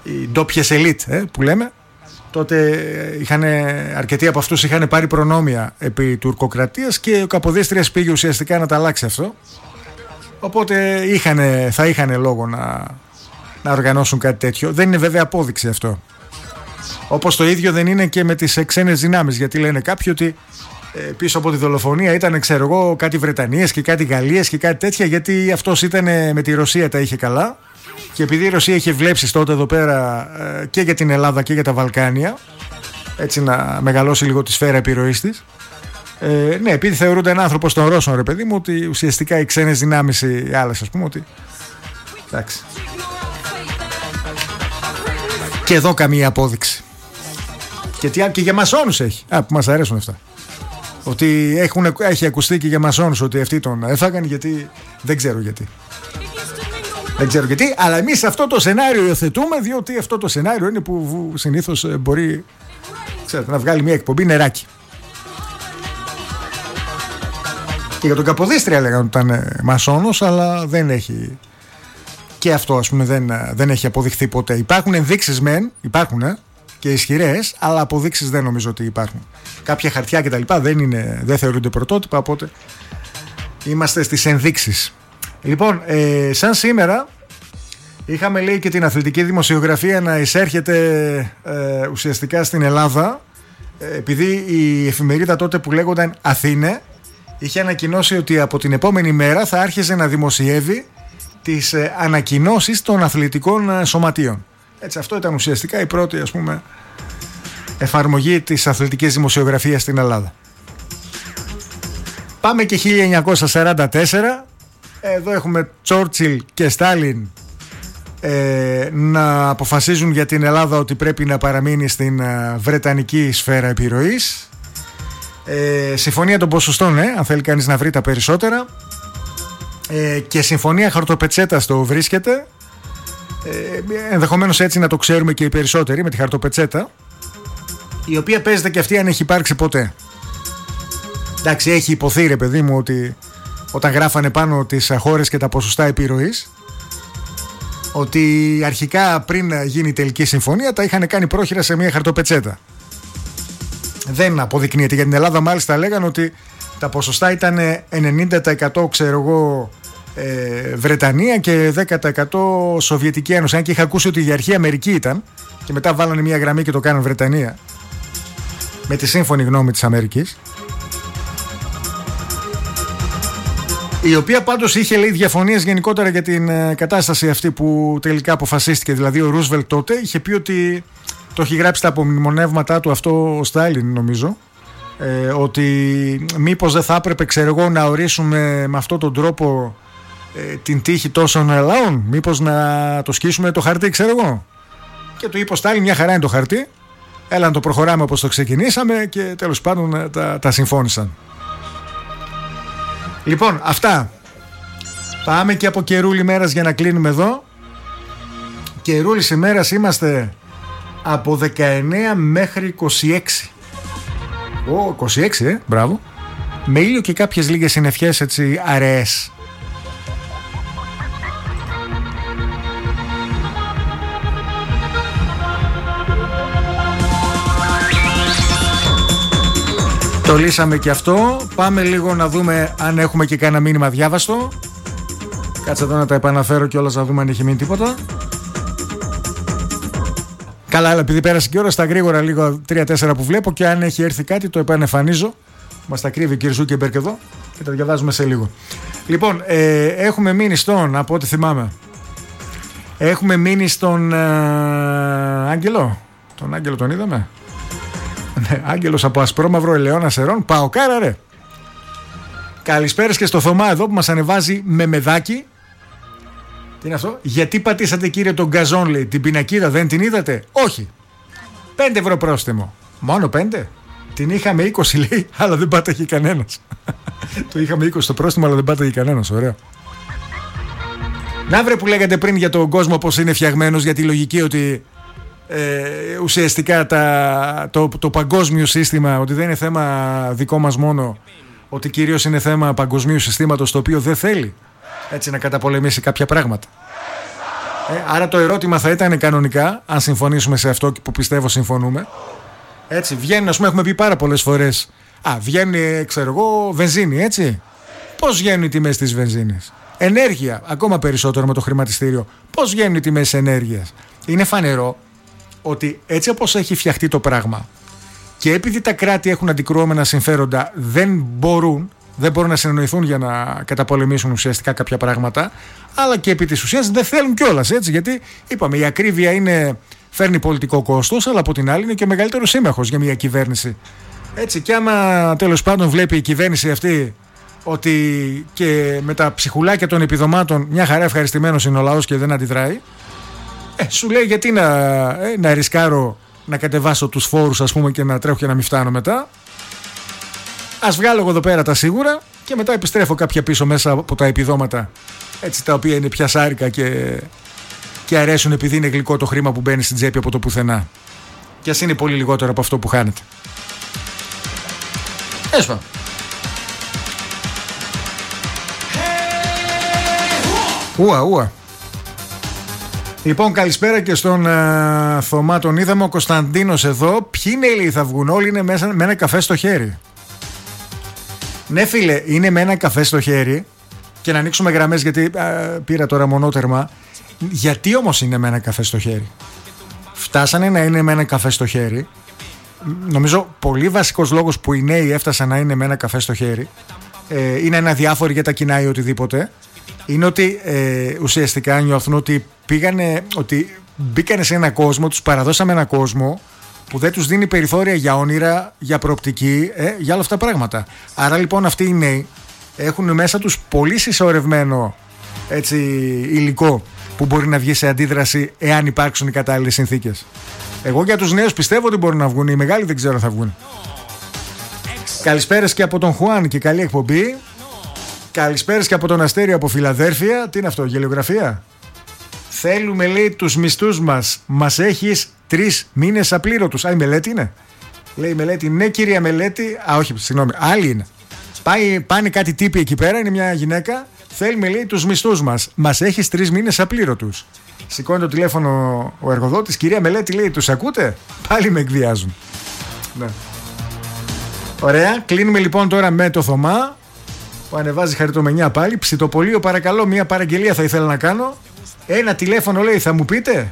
οι ντόπιες ελίτ που λέμε, τότε αρκετοί από αυτούς είχαν πάρει προνόμια επί τουρκοκρατίας και ο Καποδίστριας πήγε ουσιαστικά να τα αλλάξει αυτό. Οπότε θα είχαν λόγο να οργανώσουν κάτι τέτοιο. Δεν είναι βέβαια απόδειξη αυτό. Όπως το ίδιο δεν είναι και με τις ξένες δυνάμεις, γιατί λένε κάποιοι ότι πίσω από τη δολοφονία ήταν, ξέρω εγώ, κάτι Βρετανίες και κάτι Γαλλίες και κάτι τέτοια, γιατί αυτός ήταν με τη Ρωσία τα είχε καλά. Και επειδή η Ρωσία είχε βλέψεις τότε εδώ πέρα και για την Ελλάδα και για τα Βαλκάνια, έτσι να μεγαλώσει λίγο τη σφαίρα επιρροής της. Ναι, επειδή θεωρούνται ένα άνθρωπο των Ρώσων, ρε παιδί μου, ότι ουσιαστικά οι ξένες δυνάμεις, οι άλλες, ας πούμε, ότι. Εντάξει. Και εδώ καμία απόδειξη. Και για μασόνους έχει. Που μας αρέσουν αυτά. Ότι έχει ακουστεί και για μασόνους ότι αυτοί τον έφαγαν, γιατί. Δεν ξέρω γιατί. Δεν ξέρω γιατί, αλλά εμείς αυτό το σενάριο υιοθετούμε, διότι αυτό το σενάριο είναι που συνήθως μπορεί, ξέρετε, να βγάλει μια εκπομπή νεράκι. Και για τον Καποδίστρια λέγανε ότι ήταν μασόνος, αλλά δεν έχει. Και αυτό, ας πούμε, δεν έχει αποδειχθεί ποτέ. Υπάρχουν ενδείξεις υπάρχουν και ισχυρές, αλλά αποδείξεις δεν νομίζω ότι υπάρχουν. Κάποια χαρτιά κτλ. Δεν θεωρούνται πρωτότυπα, οπότε είμαστε στις ενδείξεις. Λοιπόν, σαν σήμερα είχαμε, λέει, και την αθλητική δημοσιογραφία να εισέρχεται ουσιαστικά στην Ελλάδα, επειδή η εφημερίδα τότε που λέγονταν Αθήνε είχε ανακοινώσει ότι από την επόμενη μέρα θα άρχιζε να δημοσιεύει τις ανακοινώσεις των αθλητικών σωματείων. Έτσι, αυτό ήταν ουσιαστικά η πρώτη, ας πούμε, εφαρμογή της αθλητικής δημοσιογραφίας στην Ελλάδα. Πάμε και 1944. Εδώ έχουμε Τσόρτσιλ και Στάλιν να αποφασίζουν για την Ελλάδα ότι πρέπει να παραμείνει στην βρετανική σφαίρα επιρροής. Συμφωνία των ποσοστών, αν θέλει κανείς να βρει τα περισσότερα. Και συμφωνία χαρτοπετσέτας το βρίσκεται. Ενδεχομένως έτσι να το ξέρουμε και οι περισσότεροι, με τη χαρτοπετσέτα, η οποία παίζεται και αυτή αν έχει υπάρξει ποτέ. Εντάξει, έχει υποθεί, ρε παιδί μου, ότι όταν γράφανε πάνω τις χώρες και τα ποσοστά επιρροής, ότι αρχικά πριν γίνει η τελική συμφωνία τα είχαν κάνει πρόχειρα σε μια χαρτοπετσέτα. Δεν αποδεικνύεται. Για την Ελλάδα μάλιστα λέγανε ότι τα ποσοστά ήταν 90% ξέρω εγώ Βρετανία και 10% Σοβιετική Ένωση. Αν και είχα ακούσει ότι η αρχή Αμερική ήταν και μετά βάλανε μια γραμμή και το κάναν Βρετανία, με τη σύμφωνη γνώμη της Αμερικής, η οποία πάντως είχε, λέει, διαφωνίες γενικότερα για την κατάσταση αυτή που τελικά αποφασίστηκε. Δηλαδή ο Ρούσβελτ τότε είχε πει ότι, το έχει γράψει στα απομνημονεύματά του αυτό ο Στάλιν νομίζω, ότι μήπως δεν θα έπρεπε, ξέρω εγώ, να ορίσουμε με αυτόν τον τρόπο την τύχη τόσων λαών, μήπως να το σκίσουμε το χαρτί, ξέρω εγώ. Και του είπε ο Στάλιν, μια χαρά είναι το χαρτί, έλα να το προχωράμε όπως το ξεκινήσαμε, και τέλος πάντων τα συμφώνησαν. Λοιπόν, αυτά. Πάμε και από καιρούλη ημέρας για να κλείνουμε εδώ. Καιρούλης ημέρας είμαστε από 19 μέχρι 26. 26, μπράβο. Με ήλιο και κάποιες λίγες συννεφιές, έτσι, αραιές. Το λύσαμε και αυτό. Πάμε λίγο να δούμε αν έχουμε και κανένα μήνυμα διάβαστο. Κάτσε εδώ να τα επαναφέρω κιόλας, να δούμε αν έχει μείνει τίποτα. Καλά, αλλά επειδή πέρασε και ώρα, στα γρήγορα λίγο 3-4 που βλέπω, και αν έχει έρθει κάτι το επανεφανίζω. Μας τα κρύβει ο κ. Ζούκεμπεργκ εδώ και τα διαβάζουμε σε λίγο. Λοιπόν, έχουμε μείνει στον, από ό,τι θυμάμαι, έχουμε μείνει στον Άγγελο. Τον Άγγελο τον είδαμε. Ναι, Άγγελος από Ασπρόμαυρο, Ελαιώνα Σερών, Παοκάρα, ρε. Καλησπέρας και στο Θωμά εδώ που μας ανεβάζει με μεδάκι. Τι είναι αυτό? Γιατί πατήσατε, κύριε, τον γκαζόν, λέει, την πινακίδα δεν την είδατε? Όχι. 5 ευρώ πρόστιμο. Μόνο 5? Την είχαμε 20, λέει, αλλά δεν πάταγε κανένας. Το είχαμε 20 το πρόστιμο, αλλά δεν πάταγε κανένας. Ωραία. Να βρε που λέγατε πριν για τον κόσμο πως είναι φτιαγμένος, για τη λογική ότι ουσιαστικά το παγκόσμιο σύστημα, ότι δεν είναι θέμα δικό μας μόνο, ότι κυρίως είναι θέμα παγκοσμίου συστήματος, το οποίο δεν θέλει έτσι να καταπολεμήσει κάποια πράγματα. Άρα το ερώτημα θα ήταν κανονικά, αν συμφωνήσουμε σε αυτό που πιστεύω συμφωνούμε. Έτσι, βγαίνουν, ας πούμε, έχουμε πει πάρα πολλές φορές. Βγαίνει, ξέρω εγώ, βενζίνη, έτσι. Πώς βγαίνουν οι τιμές της βενζίνης? Ενέργεια, ακόμα περισσότερο με το χρηματιστήριο. Πώς βγαίνουν οι τιμές της ενέργειας? Είναι φανερό ότι έτσι όπως έχει φτιαχτεί το πράγμα και επειδή τα κράτη έχουν αντικρουόμενα συμφέροντα, δεν μπορούν να συνεννοηθούν για να καταπολεμήσουν ουσιαστικά κάποια πράγματα, αλλά και επί της ουσίας δεν θέλουν κιόλας, έτσι, γιατί είπαμε η ακρίβεια φέρνει πολιτικό κόστος, αλλά από την άλλη είναι και ο μεγαλύτερος σύμμαχος για μια κυβέρνηση. Έτσι, και άμα τέλος πάντων βλέπει η κυβέρνηση αυτή ότι και με τα ψυχουλάκια των επιδομάτων μια χαρά ευχαριστημένος είναι ο λαός και δεν αντιδράει, σου λέει γιατί να ρισκάρω να κατεβάσω τους φόρους, ας πούμε, και να τρέχω και να μην φτάνω μετά. Ας βγάλω εγώ εδώ πέρα τα σίγουρα και μετά επιστρέφω κάποια πίσω μέσα από τα επιδόματα, έτσι, τα οποία είναι πια σάρικα και αρέσουν επειδή είναι γλυκό το χρήμα που μπαίνει στην τσέπη από το πουθενά. Και ας είναι πολύ λιγότερο από αυτό που χάνεται. Έσπα. Ουα. Λοιπόν, καλησπέρα και στον Θωμά, τον είδαμε. Ο Κωνσταντίνος εδώ. Ποιοι είναι, λέει, θα βγουν? Όλοι είναι μέσα με ένα καφέ στο χέρι. Ναι, φίλε, είναι με ένα καφέ στο χέρι. Και να ανοίξουμε γραμμές, γιατί πήρα τώρα μονότερμα. Γιατί όμως είναι με ένα καφέ στο χέρι? Φτάσανε να είναι με ένα καφέ στο χέρι. Νομίζω πολύ βασικός λόγος που οι νέοι έφτασαν να είναι με ένα καφέ στο χέρι, είναι ένα διάφορο για τα κοινά ή οτιδήποτε, είναι ότι ουσιαστικά νιώθουν ότι μπήκανε σε ένα κόσμο, τους παραδώσαμε ένα κόσμο που δεν τους δίνει περιθώρια για όνειρα, για προοπτική, για όλα αυτά τα πράγματα. Άρα λοιπόν αυτοί οι νέοι έχουν μέσα τους πολύ συσσωρευμένο, έτσι, υλικό που μπορεί να βγει σε αντίδραση εάν υπάρξουν οι κατάλληλες συνθήκες. Εγώ για τους νέους πιστεύω ότι μπορούν να βγουν. Οι μεγάλοι δεν ξέρω αν θα βγουν. Καλησπέρες και από τον Χουάν και καλή εκπομπή. Καλησπέρες και από τον Αστέριο από Φιλαδέλφια. Τι είναι αυτό, γελιογραφία? Θέλουμε, λέει, τους μισθούς μας. Μας έχεις 3 μήνες απλήρωτους. Η Μελέτη είναι. Λέει η Μελέτη, ναι κυρία Μελέτη. Όχι, συγγνώμη, άλλη είναι. Πάνε κάτι τύποι εκεί πέρα, είναι μια γυναίκα. Θέλουμε, λέει, τους μισθούς μας. Μας έχεις 3 μήνες απλήρωτους. Σηκώνει το τηλέφωνο ο εργοδότης. Κυρία Μελέτη, λέει, τους ακούτε? Πάλι με εκβιάζουν. Ναι. Ωραία, κλείνουμε λοιπόν τώρα με το Θωμά που ανεβάζει χαριτομενιά πάλι. Ψητοπολείο, παρακαλώ, μια παραγγελία θα ήθελα να κάνω. Ένα τηλέφωνο, λέει, θα μου πείτε?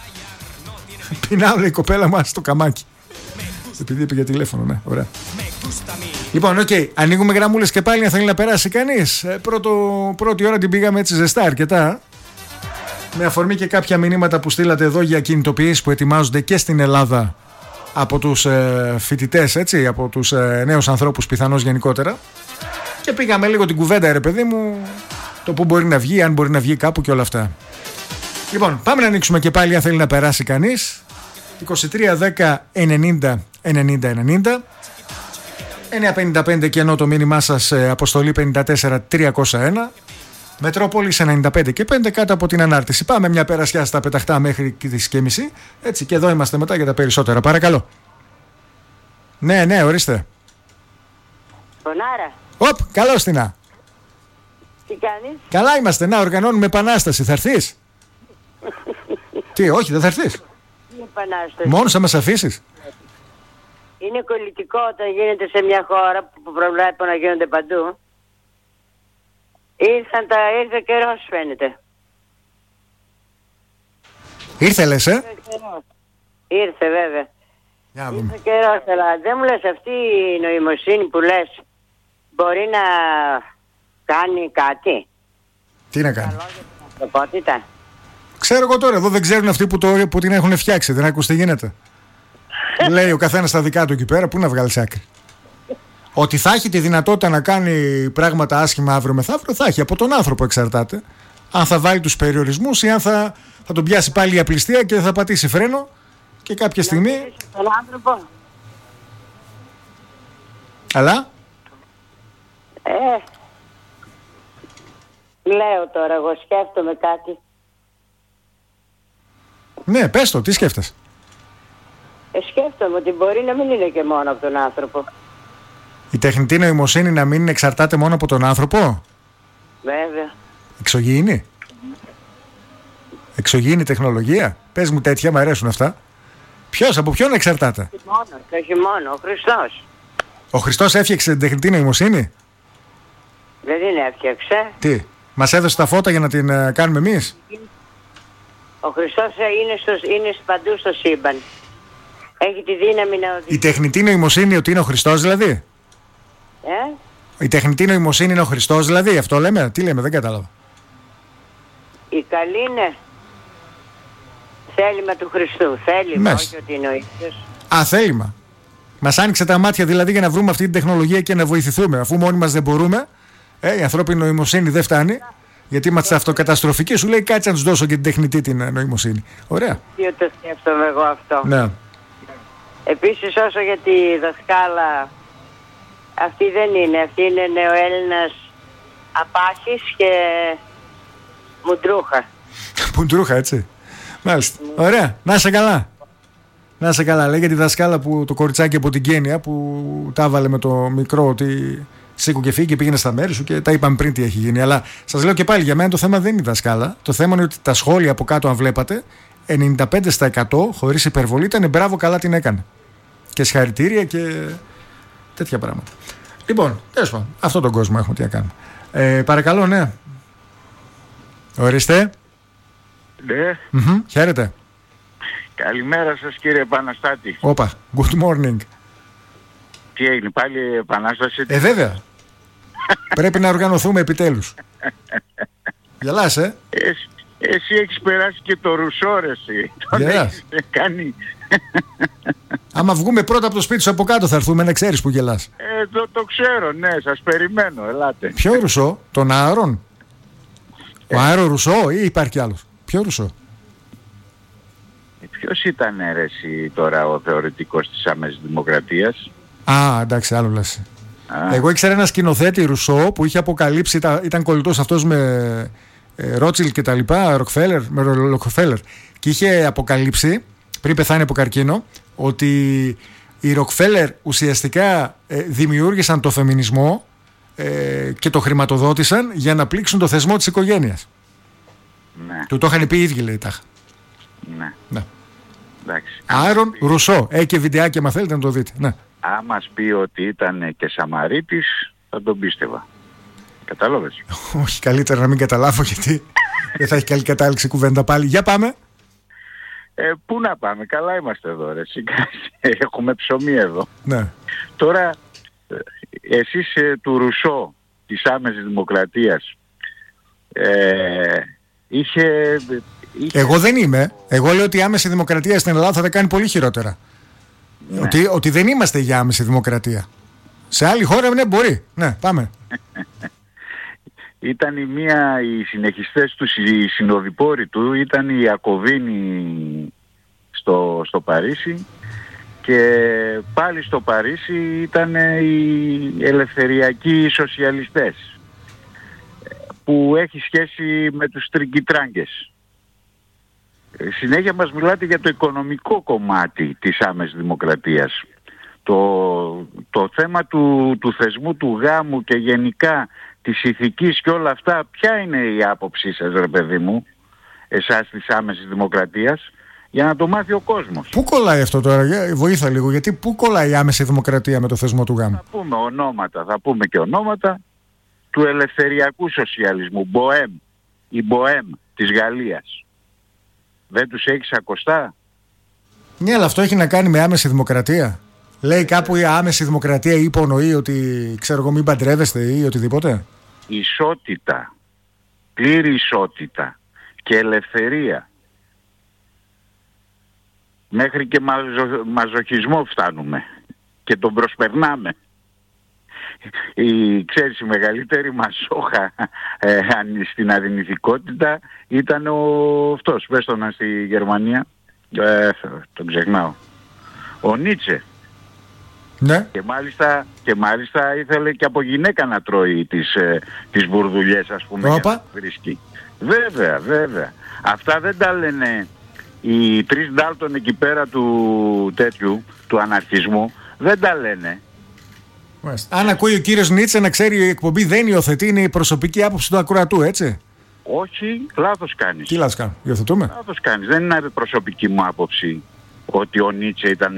Πεινάω, λέει, η κοπέλα μας στο καμάκι. Επειδή είπε για τηλέφωνο, ναι, ωραία. Λοιπόν, ανοίγουμε γραμμούλες και πάλι, αν θέλει να περάσει κανείς. Πρώτη ώρα την πήγαμε έτσι ζεστά αρκετά. Με αφορμή και κάποια μηνύματα που στείλατε εδώ για κινητοποιήσεις που ετοιμάζονται και στην Ελλάδα από τους φοιτητές, έτσι, από τους νέους ανθρώπους πιθανώς γενικότερα. Και πήγαμε λίγο την κουβέντα, ρε παιδί μου, το που μπορεί να βγει, αν μπορεί να βγει κάπου και όλα αυτά. Λοιπόν, πάμε να ανοίξουμε και πάλι, αν θέλει να περάσει κανείς. 23 10 90 90 90. 955 και ενώ το μήνυμά σας, αποστολή 54 301. Μετρόπολης 95 και 5 κάτω από την ανάρτηση. Πάμε μια περασιά στα πεταχτά μέχρι τις και μισή. Έτσι, και εδώ είμαστε μετά για τα περισσότερα. Παρακαλώ. Ναι, ορίστε. Φωνάρα. Καλώς την να. Τι κάνεις? Καλά είμαστε, να οργανώνουμε επανάσταση. Θα έρθεις? Τι, όχι, δεν θα έρθεις? Τι επανάσταση? Μόνος θα μας αφήσεις? Είναι κολλητικό όταν γίνεται σε μια χώρα που προβλέπει να γίνονται παντού. Ήρθε καιρός, φαίνεται. Ήρθε, λες, Ήρθε, βέβαια. Ήρθε καιρός, αλλά δεν μου λες, αυτή η νοημοσύνη που λες μπορεί να κάνει κάτι? Τι να κάνει? Ανθρωπότητα. Ξέρω εγώ τώρα, εδώ δεν ξέρουν αυτοί που την έχουν φτιάξει. Δεν ακούς τι γίνεται? Λέει ο καθένας τα δικά του εκεί πέρα, πού να βγάλεις άκρη? Ότι θα έχει τη δυνατότητα να κάνει πράγματα άσχημα αύριο μεθαύριο, θα έχει. Από τον άνθρωπο εξαρτάται. Αν θα βάλει τους περιορισμούς ή αν θα τον πιάσει πάλι η απληστία και θα πατήσει φρένο και κάποια στιγμή. Τον άνθρωπο. Αλλά. Λέω τώρα, εγώ σκέφτομαι κάτι. Ναι, πες το, τι σκέφτεσαι? Σκέφτομαι ότι μπορεί να μην είναι και μόνο από τον άνθρωπο. Η τεχνητή νοημοσύνη να μην εξαρτάται μόνο από τον άνθρωπο. Βέβαια. Εξωγήινη. Εξωγήινη τεχνολογία. Πες μου τέτοια, μου αρέσουν αυτά. Ποιος, από ποιον εξαρτάται? Το χειμώνα, ο Χριστός. Ο Χριστός έφτιαξε την τεχνητή νοημοσύνη. Δεν την έφτιαξε. Τι, μας έδωσε τα φώτα για να την κάνουμε εμείς? Ο Χριστός είναι παντού στο σύμπαν. Έχει τη δύναμη να οδηγεί. Η τεχνητή νοημοσύνη ότι είναι ο Χριστός δηλαδή? Η τεχνητή νοημοσύνη είναι ο Χριστός δηλαδή, αυτό λέμε? Τι λέμε, δεν κατάλαβα. Η καλή είναι θέλημα του Χριστού. Θέλημα, όχι ότι είναι ο ίδιος. Α, θέλημα. Μας άνοιξε τα μάτια δηλαδή για να βρούμε αυτή την τεχνολογία και να βοηθηθούμε. Αφού μόνοι μας δεν μπορούμε, η ανθρώπινη νοημοσύνη δεν φτάνει. Γιατί είμαστε αυτοκαταστροφικοί, σου λέει κάτσε να τους δώσω και την τεχνητή την νοημοσύνη. Ωραία. Τι το σκέφτομαι εγώ αυτό. Ναι. Επίσης όσο για τη δασκάλα, αυτή δεν είναι. Αυτή είναι νεοέλληνας απάχης και μουντρούχα. Μουντρούχα, έτσι. Μάλιστα. Ωραία. Να είσαι καλά. Να είσαι καλά. Λέει για τη δασκάλα που το κοριτσάκι από την Κένια που τα έβαλε με το μικρό ότι σήκω και φύγει και πήγαινε στα μέρη σου και τα είπαμε πριν τι έχει γίνει. Αλλά σας λέω και πάλι, για μένα το θέμα δεν είναι η δασκάλα. Το θέμα είναι ότι τα σχόλια από κάτω, αν βλέπατε, 95% χωρίς υπερβολή ήταν μπράβο, καλά την έκανε. Και συγχαρητήρια και τέτοια πράγματα. Λοιπόν, τέλος πάντων, αυτόν τον κόσμο έχουμε τι να κάνουμε. Παρακαλώ, ναι. Ορίστε. Ναι. Χαίρετε. Καλημέρα σας κύριε Επαναστάτη. Όπα, good morning. Τι έγινε, πάλι επανάσταση? Βέβαια. Πρέπει να οργανωθούμε επιτέλους. Γελάς, Εσύ έχεις περάσει και το Ρουσό, ρε εσύ. Τον έχεις κάνει. Άμα βγούμε πρώτα από το σπίτι σου από κάτω θα έρθουμε, να ξέρεις που γελάς. Το ξέρω, ναι, σας περιμένω, ελάτε. Ποιο Ρουσό, τον Άαρον? Ο Άαρο Ρουσό ή υπάρχει κι άλλος? Ποιο Ρουσό? Ποιος ήταν ρε εσύ τώρα ο θεωρητικός της άμεσης δημοκρατίας? Α, εντάξει, άλλο λες. Εγώ ήξερα ένα σκηνοθέτη Ρουσό που είχε αποκαλύψει, ήταν κολλητός αυτός με Ρότσιλ και τα λοιπά, Ροκφέλερ, και είχε αποκαλύψει πριν πεθάνει από καρκίνο ότι οι Ροκφέλερ ουσιαστικά δημιούργησαν το φεμινισμό και το χρηματοδότησαν για να πλήξουν το θεσμό της οικογένειας. Ναι. Του το είχαν πει οι ίδιοι, λέει, τάχα. Ναι. Εντάξει. Άαρον Ρουσό. Έχει και βιντεάκι, άμα θέλετε να το δείτε. Ναι. Αν μας πει ότι ήταν και Σαμαρίτης, θα τον πίστευα. Κατάλαβες? Όχι, καλύτερα να μην καταλάβω, γιατί δεν θα έχει καλή κατάληξη κουβέντα πάλι. Για πάμε. Πού να πάμε, καλά είμαστε εδώ ρε. Έχουμε ψωμί εδώ. Ναι. Τώρα, εσείς του Ρουσό, της άμεσης δημοκρατίας, είχε... Εγώ δεν είμαι. Εγώ λέω ότι η άμεση δημοκρατία στην Ελλάδα θα τα κάνει πολύ χειρότερα. Ναι. Ότι δεν είμαστε για άμεση δημοκρατία. Σε άλλη χώρα ναι, μπορεί. Ναι, πάμε. Ήταν οι συνεχιστές του, οι συνοδοιπόροι του, ήταν οι Ιακωβίνοι στο Παρίσι, και πάλι στο Παρίσι ήταν οι ελευθεριακοί σοσιαλιστές, που έχει σχέση με τους τριγκιτράγκες. Συνέχεια μας μιλάτε για το οικονομικό κομμάτι της άμεσης δημοκρατίας. Το θέμα του θεσμού του γάμου και γενικά της ηθικής και όλα αυτά, ποια είναι η άποψή σας ρε παιδί μου, εσάς της άμεσης δημοκρατίας, για να το μάθει ο κόσμος? Πού κολλάει αυτό τώρα, βοήθα λίγο, γιατί πού κολλάει η άμεση δημοκρατία με το θεσμό του γάμου? Θα πούμε και ονόματα του ελευθεριακού σοσιαλισμού, η Μποέμ της Γαλλίας. Δεν τους έχεις ακοστά? Ναι, αλλά αυτό έχει να κάνει με άμεση δημοκρατία. Λέει κάπου η άμεση δημοκρατία ή υπονοεί ότι, ξέρω εγώ, μην παντρεύεστε ή οτιδήποτε? Ισότητα, πλήρη ισότητα και ελευθερία. Μέχρι και μαζοχισμό φτάνουμε και τον προσπερνάμε. Ξέρεις, η μεγαλύτερη μασόχα στην αρνητικότητα ήταν αυτός, πες το να, στη Γερμανία, τον ξεχνάω, ο Νίτσε. Ναι. Και μάλιστα ήθελε και από γυναίκα να τρώει τις μπουρδουλιές, ας πούμε. Όπα. Βρίσκει. Βέβαια. Αυτά δεν τα λένε οι τρεις Ντάλτον εκεί πέρα του αναρχισμού. Δεν τα λένε. Αν ακούει ο κύριος Νίτσε, να ξέρει, η εκπομπή δεν υιοθετεί, είναι η προσωπική άποψη του ακροατού, έτσι. Όχι, λάθος κάνεις. Τι λάθος κάνω, υιοθετούμε. Λάθος κάνεις. Δεν είναι προσωπική μου άποψη ότι ο Νίτσε ήταν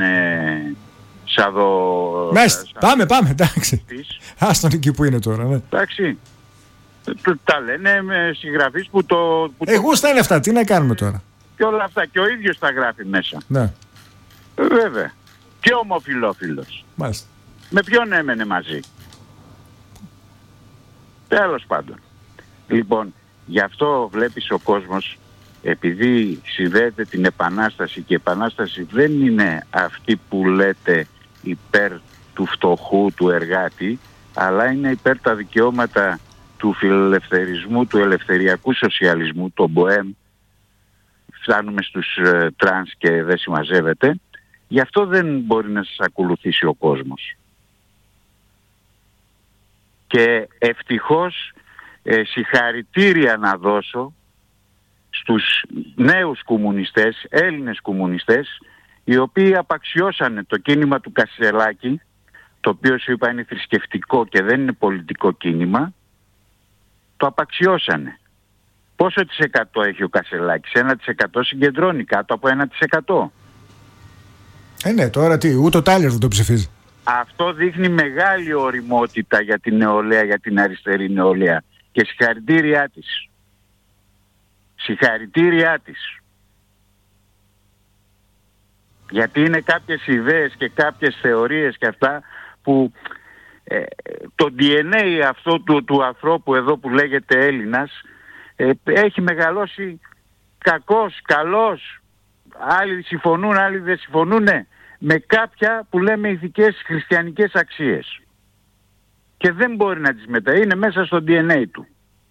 Πάμε, εντάξει. Άστον εκεί που είναι τώρα, ναι. Εντάξει. Τα λένε με συγγραφείς που το... Γούστα είναι αυτά, τι να κάνουμε τώρα. Και όλα αυτά, και ο ίδιος τα γράφει μέσα. Ναι. Βέβαια. Και ομοφιλόφιλος. Μάλιστα. Με ποιον έμενε μαζί. Τέλος πάντων. Λοιπόν, γι' αυτό βλέπεις ο κόσμος, επειδή συνδέεται την Επανάσταση, και η Επανάσταση δεν είναι αυτή που λέτε υπέρ του φτωχού, του εργάτη, αλλά είναι υπέρ τα δικαιώματα του φιλελευθερισμού, του ελευθεριακού σοσιαλισμού, το μποέμ. Φτάνουμε στους τρανς και δεν συμμαζεύεται. Γι' αυτό δεν μπορεί να σας ακολουθήσει ο κόσμος. Και ευτυχώς συγχαρητήρια να δώσω στους νέους κομμουνιστές, Έλληνες κομμουνιστές, οι οποίοι απαξιώσανε το κίνημα του Κασελάκη, το οποίο σου είπα είναι θρησκευτικό και δεν είναι πολιτικό κίνημα, το απαξιώσανε. Πόσο της εκατό έχει ο Κασελάκης? 1% συγκεντρώνει, κάτω από 1%. Ναι, τώρα τι, ούτε ο Τάλερ δεν το ψηφίζει. Αυτό δείχνει μεγάλη ωριμότητα για την νεολαία, για την αριστερή νεολαία. Και συγχαρητήριά της. Συγχαρητήριά της. Γιατί είναι κάποιες ιδέες και κάποιες θεωρίες και αυτά που το DNA αυτό του ανθρώπου εδώ που λέγεται Έλληνας έχει μεγαλώσει κακός, καλός. Άλλοι συμφωνούν, άλλοι δεν συμφωνούν με κάποια που λέμε ηθικές χριστιανικές αξίες. Και δεν μπορεί να τις είναι μέσα στο DNA του.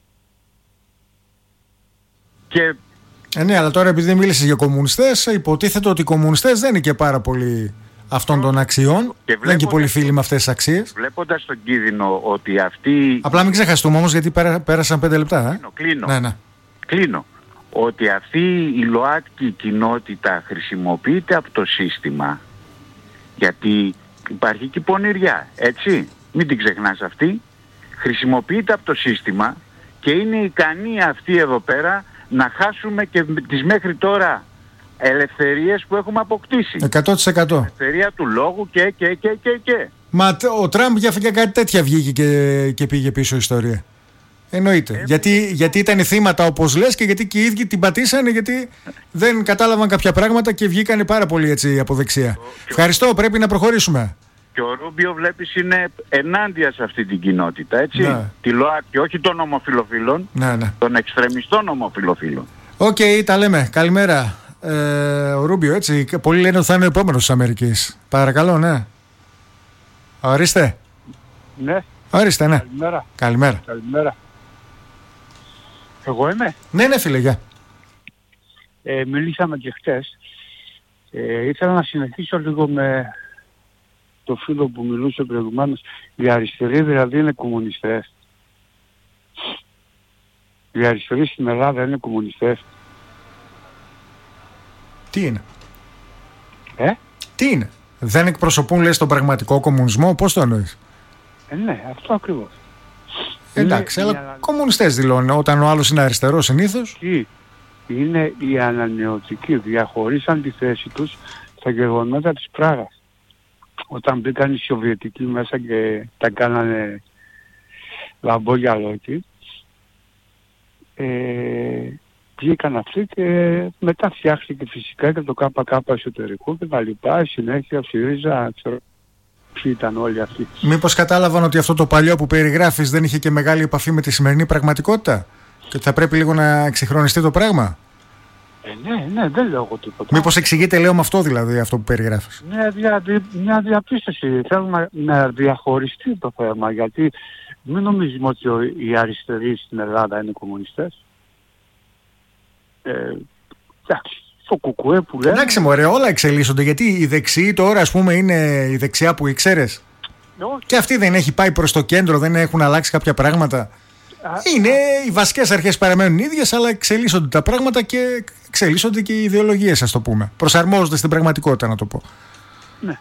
Και... ναι, αλλά τώρα επειδή μίλησες για κομμουνιστές, υποτίθεται ότι οι κομμουνιστές δεν είναι και πάρα πολύ αυτών των αξιών. Δεν είναι και πολύ φίλοι με αυτές τις αξίες. Βλέποντας τον κίνδυνο ότι αυτοί... Απλά μην ξεχαστούμε όμως, γιατί πέρασαν 5 λεπτά. Κλείνω. Ναι. Κλείνω. Ότι αυτή η ΛΟΑΤΚΙ κοινότητα χρησιμοποιείται από το σύστημα, γιατί υπάρχει και πονηριά, έτσι, μην την ξεχνάς αυτή. Χρησιμοποιείται από το σύστημα και είναι ικανοί αυτοί εδώ πέρα να χάσουμε και τις μέχρι τώρα ελευθερίες που έχουμε αποκτήσει. 100%. Ελευθερία του λόγου και. Μα ο Τραμπ για κάτι τέτοια βγήκε και πήγε πίσω η ιστορία. Εννοείται. Γιατί ήταν θύματα, όπως λες, και γιατί και οι ίδιοι την πατήσανε, γιατί δεν κατάλαβαν κάποια πράγματα και βγήκανε πάρα πολύ έτσι από δεξιά. Ευχαριστώ, πρέπει να προχωρήσουμε. Και ο Ρούμπιο, βλέπεις, είναι ενάντια σε αυτή την κοινότητα, έτσι. Ναι. Τη ΛΟΑΤΚΙ, όχι των ομοφιλοφίλων, ναι. των εξτρεμιστών ομοφιλοφίλων. Οκ, τα λέμε. Καλημέρα. Ο Ρούμπιο, έτσι. Πολλοί λένε ότι θα είναι ο επόμενος της Αμερικής. Παρακαλώ, ναι. Ορίστε. Ναι. Ορίστε, ναι. Καλημέρα. Εγώ είμαι. Ναι, φίλε, γεια. Μιλήσαμε και χτες. Ήθελα να συνεχίσω λίγο με το φίλο που μιλούσε προηγουμένως. Οι αριστεροί δηλαδή είναι κομμουνιστές. Οι αριστεροί στην Ελλάδα είναι κομμουνιστές. Τι είναι? Τι είναι? Δεν εκπροσωπούν, λες, τον πραγματικό κομμουνισμό? Πώς το εννοείς? Ναι, αυτό ακριβώς. Εντάξει, αλλά κομμουνιστές δηλώνουν όταν ο άλλος είναι αριστερός συνήθως. Είναι οι ανανεωτικοί. Διαχωρίσαν τη θέση τους στα γεγονότα της Πράγας. Όταν μπήκαν οι Σοβιετικοί μέσα και τα κάνανε λαμπόγια λόγοι, βγήκαν αυτοί και μετά φτιάχτηκε φυσικά και το ΚΚ εσωτερικό και τα λοιπά. Συνέχεια ΣΥΡΙΖΑ, ξέρω ποιοι ήταν όλοι αυτοί. Μήπως κατάλαβαν ότι αυτό το παλιό που περιγράφεις δεν είχε και μεγάλη επαφή με τη σημερινή πραγματικότητα και ότι θα πρέπει λίγο να εξυγχρονιστεί το πράγμα? Ναι, δεν λέω εγώ τίποτα. Μήπως εξηγείται, λέω, με αυτό δηλαδή, αυτό που περιγράφεις? Μια διαπίστωση. Θέλω να διαχωριστεί το θέμα, γιατί μην νομίζουμε ότι οι αριστεροί στην Ελλάδα είναι κομμουνιστές. Εντάξει, το κουκουέ που λένε... Εντάξει μωρέ, όλα εξελίσσονται, γιατί η δεξιή τώρα, ας πούμε, είναι η δεξιά που ήξερες. Και αυτή δεν έχει πάει προς το κέντρο, δεν έχουν αλλάξει κάποια πράγματα. Είναι οι βασικές αρχές παραμένουν ίδιες, αλλά εξελίσσονται τα πράγματα και εξελίσσονται και οι ιδεολογίες, ας το πούμε. Προσαρμόζονται στην πραγματικότητα, να το πω. Ναι.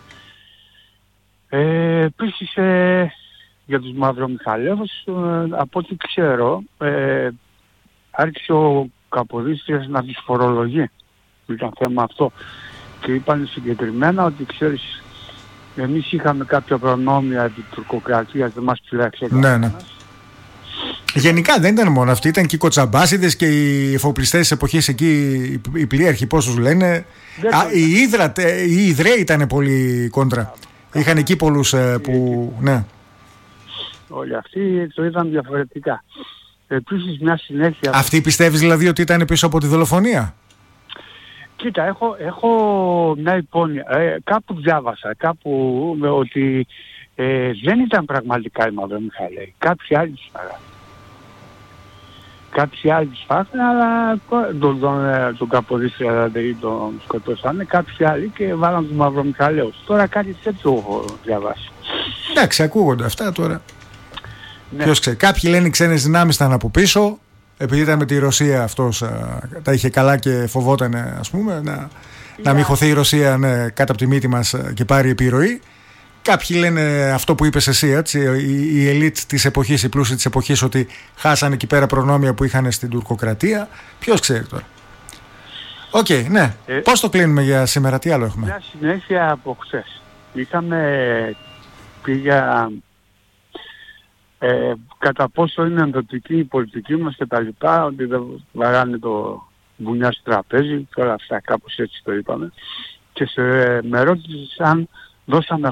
Επίσης, για τους μαυρομιχαλεύους, από ό,τι ξέρω, άρχισε ο Καποδίστριας να τους φορολογεί. Ήταν θέμα αυτό. Και είπαν συγκεκριμένα ότι ξέρεις, εμείς είχαμε κάποια προνόμια της τουρκοκρατίας, δεν μας πειράξε κανένας. Ναι. Γενικά δεν ήταν μόνο αυτοί, ήταν και οι κοτσαμπάσιδες και οι εφοπλιστές της εποχής εκεί, οι πλοίαρχοι, πώς τους λένε. Οι Ιδραίοι ήταν πολύ κόντρα. Είχαν εκεί πολλούς που... Ναι. Όλοι αυτοί το είδαν διαφορετικά. Επίσης μια συνέχεια... Αυτοί πιστεύεις δηλαδή ότι ήταν πίσω από τη δολοφονία? Κοίτα, έχω μια υπόνοια. Κάπου διάβασα, ότι δεν ήταν πραγματικά οι Μαυρομιχαλαίοι. Κάποιοι άλλοι τους φάγανε. Κάποιοι άλλοι τους φάγανε, αλλά τον Καποδίστρια δηλαδή τον σκοτώσανε. Κάποιοι άλλοι και βάλαν τους Μαυρομιχαλαίους. Τώρα κάτι τέτοιο έχω διαβάσει. Εντάξει, ακούγονται αυτά τώρα. Ναι. Ποιος ξέρει. Κάποιοι λένε οι ξένες δυνάμεις ήταν από πίσω. Επειδή ήταν με τη Ρωσία αυτός τα είχε καλά και φοβόταν, ας πούμε, να μην χωθεί η Ρωσία κάτω από τη μύτη μας και πάρει επιρροή. Κάποιοι λένε αυτό που είπες εσύ, έτσι, η ελίτ της εποχής, οι πλούσιοι της εποχής, ότι χάσανε εκεί πέρα προνόμια που είχαν στην τουρκοκρατία. Ποιος ξέρει τώρα. Οκ, ναι. Πώς το κλείνουμε για σήμερα, τι άλλο έχουμε? Μια συνέχεια από χθες. Πήγα κατά πόσο είναι ενδοτική η πολιτική μας και τα λοιπά, ότι δεν βαράνε το μπουνιά στο τραπέζι και όλα αυτά, κάπως έτσι το είπαμε. Και με ρώτησαν αν δώσαμε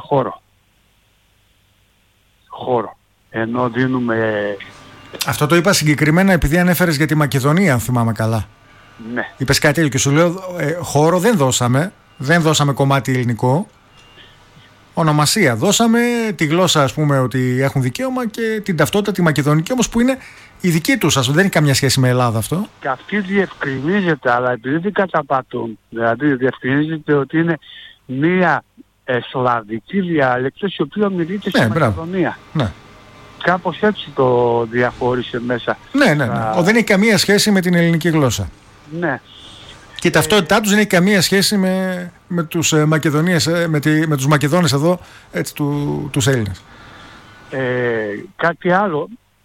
χώρο. Ενώ δίνουμε... Αυτό το είπα συγκεκριμένα επειδή ανέφερες για τη Μακεδονία, αν θυμάμαι καλά. Ναι. Είπες κάτι άλλο και σου λέω χώρο δεν δώσαμε κομμάτι ελληνικό. Ονομασία δώσαμε, τη γλώσσα ας πούμε ότι έχουν δικαίωμα και την ταυτότητα τη μακεδονική όμως που είναι η δική τους, δεν έχει καμιά σχέση με Ελλάδα αυτό. Και αυτή διευκρινίζεται, αλλά επειδή δεν καταπατούν, δηλαδή διευκρινίζεται ότι είναι μία σλαβική διάλεκτος η οποία μιλείται στη Μακεδονία. Ναι. Κάπως έτσι το διαχώρισε μέσα. Ναι. Δεν έχει καμία σχέση με την ελληνική γλώσσα. Ναι. Και η ταυτότητά τους δεν έχει καμία σχέση με τους Μακεδονίες, με τους Μακεδόνες εδώ, έτσι, τους Έλληνες. Κάτι άλλο,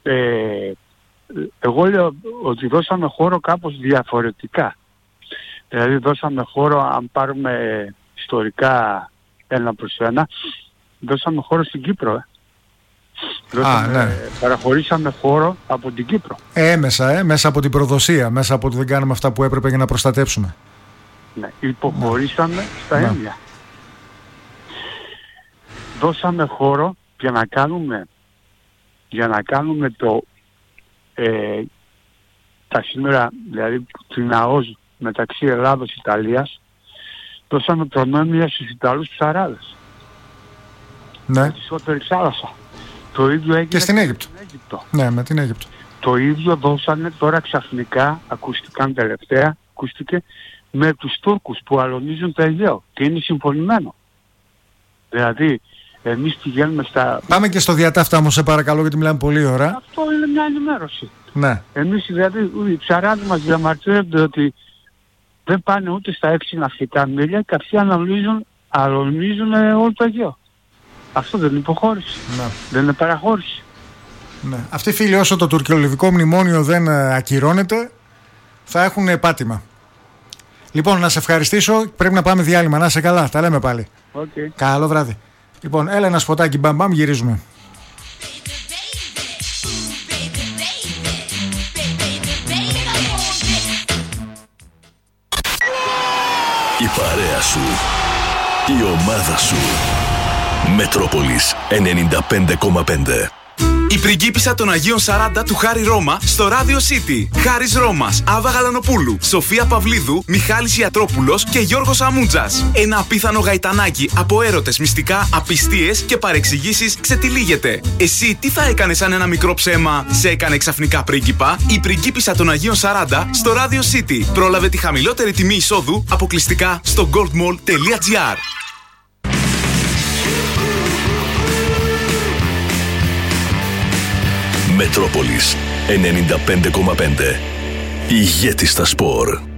εγώ λέω ότι δώσαμε χώρο κάπως διαφορετικά. Δηλαδή δώσαμε χώρο, αν πάρουμε ιστορικά 1-1, δώσαμε χώρο στην Κύπρο. Παραχωρήσαμε χώρο από την Κύπρο. Μέσα από την προδοσία, μέσα από ότι δεν κάναμε αυτά που έπρεπε για να προστατέψουμε. Ναι, υποχωρήσαμε στα Έμια. Δώσαμε χώρο για να κάνουμε τα σύνορα, δηλαδή την ΑΟΣ μεταξύ Ελλάδος και Ιταλίας. Δώσαμε προνόμια στους Ιταλούς ψαράδες. Ναι. Τη Σώτερη θάλασσα. Το ίδιο έγινε και στην Αίγυπτο. Ναι, με την Αίγυπτο. Το ίδιο δώσανε τώρα ξαφνικά, ακούστηκε, με τους Τούρκους που αλωνίζουν το Αιγαίο. Και είναι συμφωνημένο. Δηλαδή, εμείς πηγαίνουμε στα... Πάμε και στο διατάφτα όμως, σε παρακαλώ, γιατί μιλάμε πολύ ώρα. Αυτό είναι μια ενημέρωση. Ναι. Εμείς δηλαδή, οι ψαράδες μας διαμαρτύρονται ότι δεν πάνε ούτε στα 6 ναυτικά μίλια και αυτοί αλωνίζουν όλο το Αιγαίο. Αυτό δεν είναι υποχώρηση. Ναι. Δεν είναι παραχώρηση. Ναι. Αυτοί οι φίλοι, όσο το τουρκιολιβικό μνημόνιο δεν ακυρώνεται, θα έχουν πάτημα. Λοιπόν, να σε ευχαριστήσω. Πρέπει να πάμε διάλειμμα. Να είσαι καλά. Τα λέμε πάλι. Okay. Καλό βράδυ. Λοιπόν, έλα ένα σποτάκι, μπαμ, γυρίζουμε. Η παρέα σου. Η ομάδα σου. Μετρόπολης 95,5. Η πριγκίπισσα των Αγίων 40 του Χάρη Ρώμα στο Radio City. Χάρης Ρώμας, Άβα Γαλανοπούλου, Σοφία Παυλίδου, Μιχάλης Ιατρόπουλος και Γιώργος Αμούντζας. Ένα απίθανο γαϊτανάκι από έρωτες, μυστικά, απιστίες και παρεξηγήσεις ξετυλίγεται. Εσύ τι θα έκανες αν ένα μικρό ψέμα σε έκανε ξαφνικά πρίγκιπα? Η πριγκίπισσα των Αγίων 40 στο Radio City. Πρόλαβε τη χαμηλότερη τιμή εισόδου αποκλειστικά στο goldmall.gr. Μετρόπολης 95,5. Ηγέτης στα σπορ.